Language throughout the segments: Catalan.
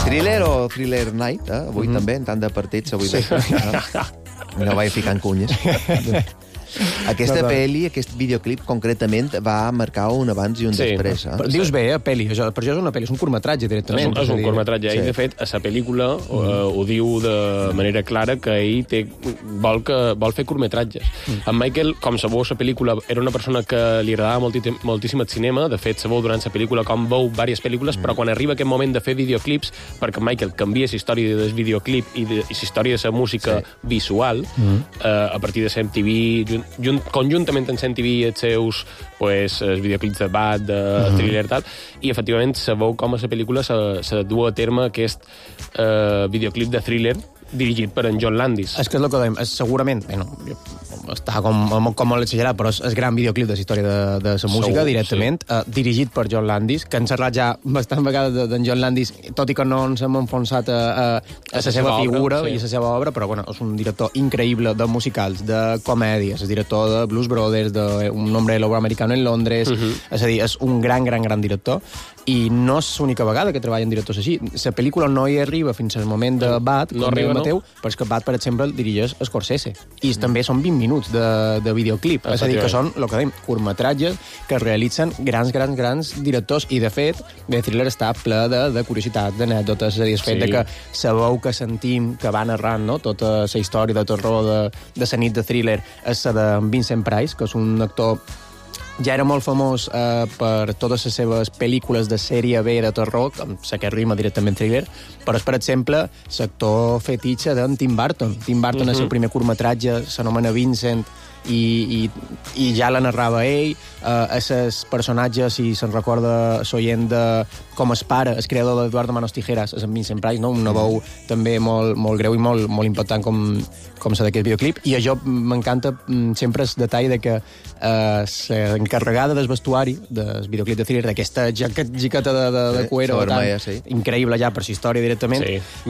Thriller o Thriller Night, avui també, en tant de partits, avui no vaig ficant cunyes. Aquesta pel·li, aquest videoclip, concretament, va marcar un abans i un després. Dius bé, pel·li. Per això és una pel·li, és un curtmetratge, directament. És un curtmetratge. I, de fet, a la pel·lícula ho diu de manera clara que ell vol fer curtmetratges. En Michael, com sabeu, la pel·lícula era una persona que li agradava moltíssim el cinema. De fet, sabeu durant la pel·lícula com veu diverses pel·lícules, però quan arriba aquest moment de fer videoclips, perquè Michael canvia la història del videoclip i la història de la música visual, a partir de MTV, conjuntament amb MTV i els seus els videoclips de Bad, de Thriller, tal, i efectivament se veu com a la pel·lícula se du a terme aquest videoclip de Thriller dirigit per en John Landis. És que és el que dèiem, segurament, està com molt exagerat, però és gran videoclip de la història de la música, directament, dirigit per John Landis, que han parlat ja bastant vegades d'en John Landis, tot i que no ens hem enfonsat a la seva figura i a la seva obra, però bueno, és un director increïble de musicals, de comèdies, és director de Blues Brothers, d'Un hombre lobo americano en Londres, és a dir, és un gran director, i no és l'única vegada que treballen directors així. La pel·lícula no hi arriba fins al moment de Bad, com diu Mateu, però és que Bad, per exemple, el dirigeix Scorsese, i també són 20 minuts de videoclip, és a dir, que són, el que dèiem, curtmetratges que realitzen grans directors, i de fet, The Thriller està ple de curiositat, d'anècdotes, és a dir, el fet de que sabeu que sentim que va narrant, no?, tota la història de terror de la nit de Thriller, és la de Vincent Price, que és un actor ja era molt famós per totes les seves pel·lícules de sèrie B de terror, com la que rima directament Thriller, però és, per exemple, l'actor fetitxe d'en Tim Burton. Tim Burton, el seu primer curtmetratge, s'anomena Vincent, i ja la narrava ell. Aquests personatges, si se'n recorda s'oient de com es pare, el creador d'Eduardo Manos Tijeras, és en Vincent Price, no? Una veu també molt greu i molt impactant com la d'aquest videoclip. I això m'encanta sempre el detall de que l'encarregada del vestuari del videoclip de Thriller, d'aquesta jaqueta de cuero increïble ja per la història directament,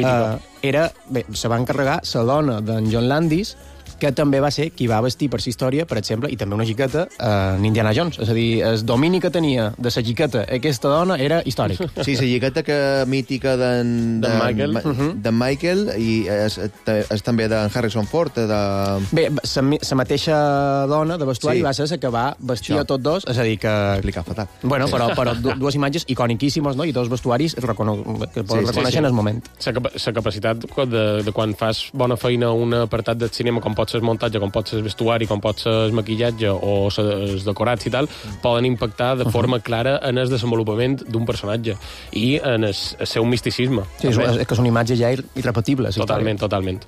se va encarregar la dona d'en John Landis, que també va ser qui va vestir per la història, per exemple, i també una xiqueta en Indiana Jones. És a dir, el domini que tenia de la xiqueta aquesta dona era històric. Sí, la xiqueta mítica d'en Michael i és també d'en Harrison Ford. Bé, la mateixa dona de vestuari va ser la que va vestir a tots dos, és a dir que... Explicar fatal. Bueno, però dues imatges iconiquíssimes, no?, i dos vestuaris que poden reconèixer en el moment. La capacitat de quan fas bona feina a un apartat del cinema, com pot ser el muntatge, com pot ser el vestuari, com pot ser el maquillatge o els decorats i tal, poden impactar de forma clara en el desenvolupament d'un personatge i en el seu misticisme. Sí, és que és una imatge ja irrepetible. Totalment.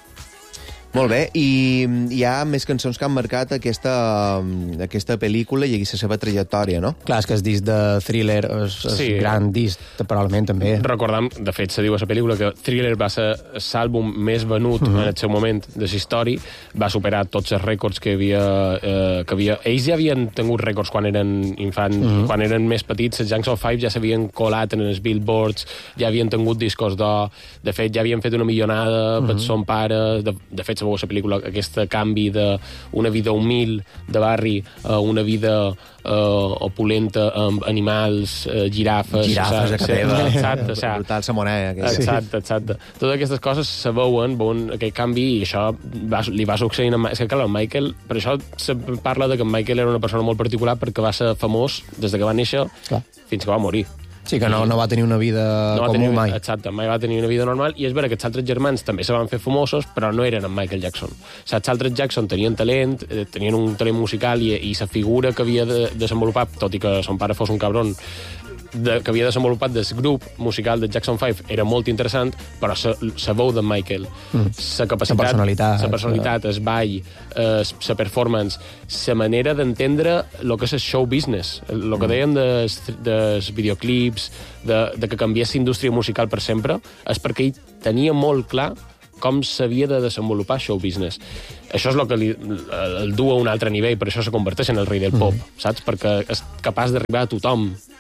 Molt bé, i hi ha més cançons que han marcat aquesta pel·lícula i la seva trajectòria, no? Clar, és que el disc de Thriller és gran disc, probablement, també. Recordem, de fet, se diu a la pel·lícula que Thriller va ser l'àlbum més venut en el seu moment de la història, va superar tots els rècords que havia... Ells ja havien tingut rècords quan eren infants, quan eren més petits, els Jackson 5 ja s'havien colat en els billboards, ja havien tingut discos d'or, de fet, ja havien fet una milionada per son pare, de fet, sabeu, la pel·lícula, aquest canvi d'una vida humil de barri a una vida opulenta amb animals, girafes a Cateva, brutal Samoner. Exacte. Totes aquestes coses se veuen aquest canvi, i això li va succeint és que, clar, Michael, per això se parla de que Michael era una persona molt particular, perquè va ser famós des que va néixer fins que va morir. Sí, que no va tenir una vida comú mai. Exacte, mai va tenir una vida normal, i és vera que els altres germans també se van fer famosos, però no eren en Michael Jackson. Els altres Jackson tenien talent, tenien un talent musical, i la figura que havia desenvolupat, tot i que son pare fos un cabron, que havia desenvolupat del grup musical de Jackson 5 era molt interessant, però la veu de Michael, la capacitat, la personalitat, el ball, la performance, la manera d'entendre el que és el show business, el que dèiem dels videoclips, de que canviés la indústria musical per sempre, és perquè ell tenia molt clar com s'havia de desenvolupar show business. Això és el que el du a un altre nivell, per això se converteix en el rei del pop, saps? Perquè és capaç d'arribar a tothom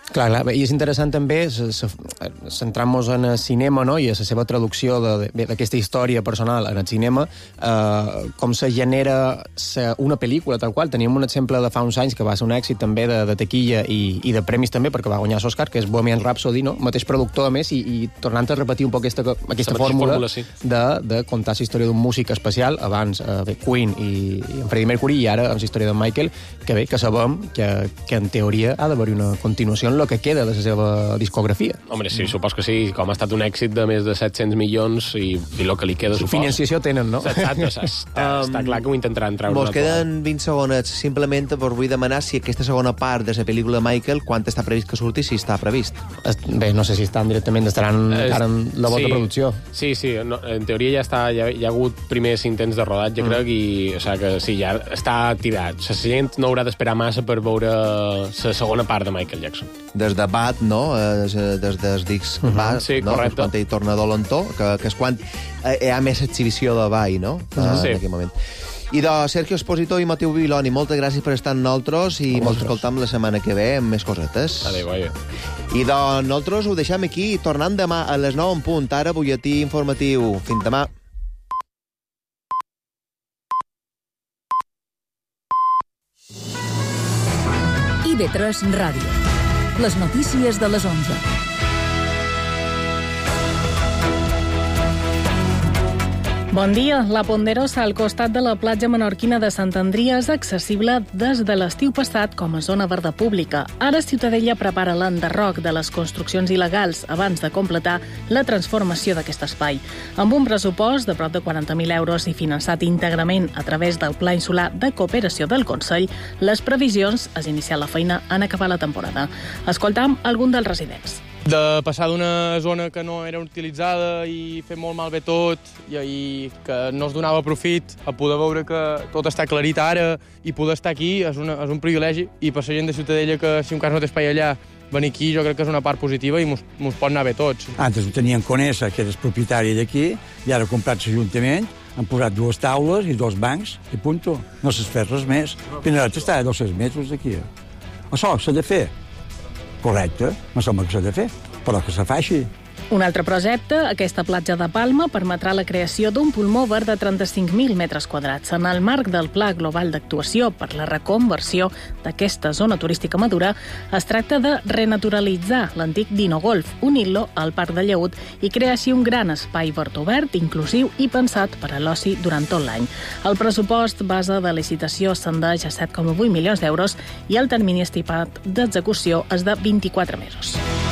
Clar, i és interessant també centrar-nos en el cinema, no?, i a la seva traducció d'aquesta història personal en el cinema, com se genera una pel·lícula tal qual. Teníem un exemple de fa uns anys que va ser un èxit també de taquilla i de premis també, perquè va guanyar l'Oscar, que és Bohemian Rhapsody, no? Mateix productor, a més, i tornant a repetir un poc aquesta fórmula sí, de contar la història d'un músic especial, abans Queen i en Freddie Mercury, i ara amb la història de Michael, que bé, que sabem que en teoria ha d'haver una continuació en el que queda de la seva discografia. Home, sí, supos que sí. Com ha estat un èxit de més de 700 milions i el que li queda, supos. Financiació tenen, no? Exacte, està clar que ho intentaran treure. Mos queden 20 segons. Simplement vos vull demanar si aquesta segona part de la pel·lícula de Michael, quan està previst que surti, si està previst. Bé, no sé si estan directament, estaran encara en la volta de producció. Sí, no, en teoria ja hi ha hagut primers intents de rodatge, crec, i o sigui que sí, ja està tirat. La gent no haurà d'esperar massa per veure la segona part de Michael Jackson. Des de Bad, no? Des dels discs Bad, sí, no? Correcte. Quan ell torna dolentó, que és quan hi ha més exhibició de ball, no? Sí. En aquell moment. I de Sergio Esposito i Mateu Viloni, moltes gràcies per estar amb nosaltres i ens escoltam la setmana que ve amb més cosetes. Adéu, adéu. I de nosaltres ho deixem aquí, tornant demà a les 9 en punt. Ara, butlletí informatiu. Fins demà. IB3 Ràdio. Les notícies de les 11. Bon dia. La Ponderosa, al costat de la platja menorquina de Sant Andria, és accessible des de l'estiu passat com a zona verda pública. Ara Ciutadella prepara l'enderroc de les construccions il·legals abans de completar la transformació d'aquest espai. Amb un pressupost de prop de 40.000 euros i finançat íntegrament a través del Pla Insular de Cooperació del Consell, les previsions és iniciar la feina en acabar la temporada. Escoltam algun dels residents. De passar d'una zona que no era utilitzada i fer molt malbé tot i que no es donava profit a poder veure que tot està aclarit ara i poder estar aquí és un privilegi, i per la gent de Ciutadella que si un cas no té espai allà, venir aquí jo crec que és una part positiva i mos pot anar bé tots. Antes ho tenien Conesa, que és propietari d'aquí, i ara ha comprat l'Ajuntament, han posat 2 taules i 2 bancs i punto. No s'ha fet res més. Pinarets està a 200 metres d'aquí. Això s'ha de fer. Correcte, no som que s'ha de fer, però que se faci. Un altre projecte, aquesta platja de Palma, permetrà la creació d'un pulmó verd de 35.000 metres quadrats en el marc del Pla Global d'Actuació per la reconversió d'aquesta zona turística madura. Es tracta de renaturalitzar l'antic Dino Golf, unint-lo al Parc de Lleut i crear així un gran espai verd obert, inclusiu i pensat per a l'oci durant tot l'any. El pressupost base de licitació ascendeix a 7,8 milions d'euros i el termini estimat d'execució és de 24 mesos.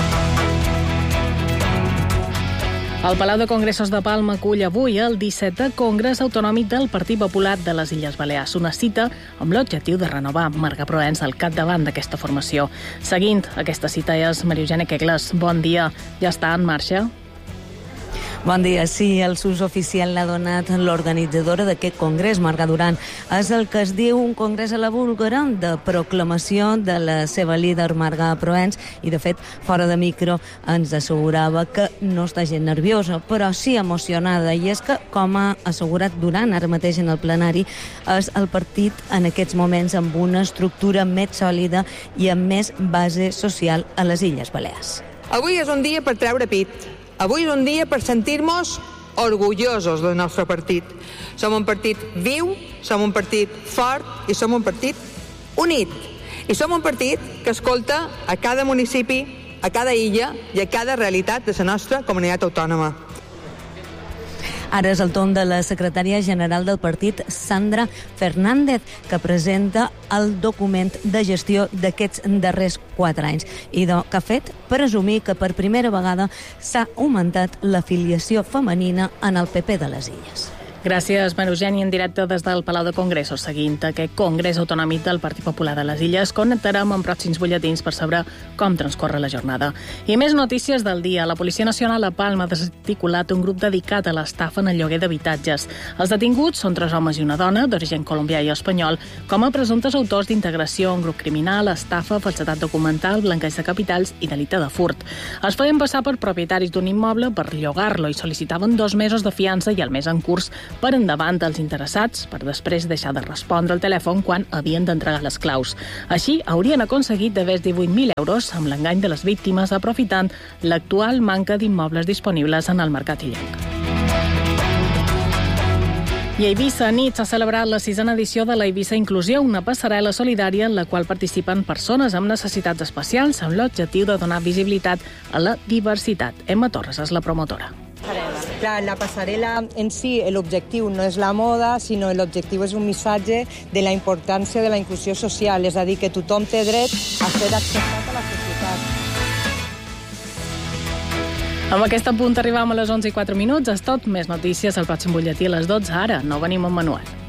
El Palau de Congressos de Palma acull avui el 17è Congrés Autonòmic del Partit Popular de les Illes Balears, una cita amb l'objectiu de renovar Marga Proens al capdavant d'aquesta formació. Seguint aquesta cita és Maria Eugènia Quegles. Bon dia. Ja està en marxa? Bon dia. Sí, el sus oficial l'ha donat l'organitzadora d'aquest congrés, Marga Duran. És el que es diu un congrés a la búlgara de proclamació de la seva líder Marga Proens, i de fet, fora de micro, ens assegurava que no està gent nerviosa, però sí emocionada, i és que, com ha assegurat Duran ara mateix en el plenari, és el partit en aquests moments amb una estructura més sòlida i amb més base social a les Illes Balears. Avui és un dia per treure pit. Avui és un dia per sentir-nos orgullosos del nostre partit. Som un partit viu, som un partit fort i som un partit unit. I som un partit que escolta a cada municipi, a cada illa i a cada realitat de la nostra comunitat autònoma. Ara és el torn de la secretària general del partit, Sandra Fernández, que presenta el document de gestió d'aquests darrers 4 anys i que ha fet presumir que per primera vegada s'ha augmentat l'afiliació femenina en el PP de les Illes. Gràcies, Maria Eugènia, en directe des del Palau de Congressos. Seguint aquest Congrés Autonòmic del Partit Popular de les Illes, connectarem amb pròxims butlletins per saber com transcorre la jornada. I més notícies del dia. La Policia Nacional a Palma ha desarticulat un grup dedicat a l'estafa en el lloguer d'habitatges. Els detinguts són 3 homes i una dona, d'origen colombià i espanyol, com a presumptes autors d'integració en grup criminal, estafa, falsedat documental, blanqueig de capitals i delicte de furt. Es feien passar per propietaris d'un immoble per llogar-lo i sol·licitaven 2 mesos de fiança i el mes en curs per endavant als interessats per després deixar de respondre al telèfon quan havien d'entregar les claus. Així, haurien aconseguit de més 18.000 euros amb l'engany de les víctimes, aprofitant l'actual manca d'immobles disponibles en el mercat illenc. I a Eivissa nit s'ha celebrat la 6a edició de la Eivissa Inclusió, una passarel·la solidària en la qual participen persones amb necessitats especials amb l'objectiu de donar visibilitat a la diversitat. Emma Torres és la promotora. Clar, la passarel·la en si, l'objectiu no és la moda, sinó l'objectiu és un missatge de la importància de la inclusió social, és a dir, que tothom té dret a ser acceptat a la societat. Amb aquest punt arribam a les 11:04. És tot. Més notícies al pròxim butlletí a les 12. Ara no venim amb manual.